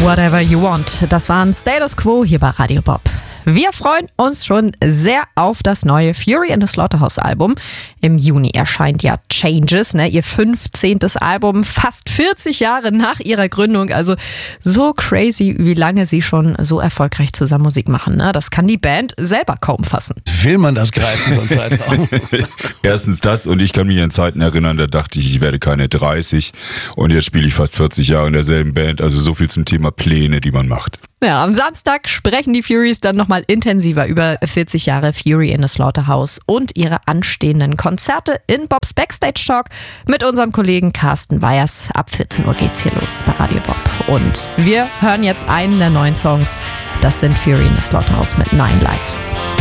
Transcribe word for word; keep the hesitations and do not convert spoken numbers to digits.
Whatever You Want. Das war ein Status Quo hier bei Radio Bob. Wir freuen uns schon sehr auf das neue Fury in the Slaughterhouse Album. Im Juni erscheint ja Changes, ne, ihr fünfzehntes Album, fast vierzig Jahre nach ihrer Gründung. Also so crazy, wie lange sie schon so erfolgreich zusammen Musik machen. Ne? Das kann die Band selber kaum fassen. Will man das greifen, so ein Zeitraum? Erstens das, und ich kann mich an Zeiten erinnern, da dachte ich, ich werde keine dreißig und jetzt spiele ich fast vierzig Jahre in derselben Band. Also so viel zum Thema Pläne, die man macht. Ja, am Samstag sprechen die Furies dann nochmal intensiver über vierzig Jahre Fury in the Slaughterhouse und ihre anstehenden Konzerte in Bobs Backstage Talk mit unserem Kollegen Carsten Weyers. Ab vierzehn Uhr geht's hier los bei Radio Bob. Und wir hören jetzt einen der neuen Songs. Das sind Fury in the Slaughterhouse mit Nine Lives.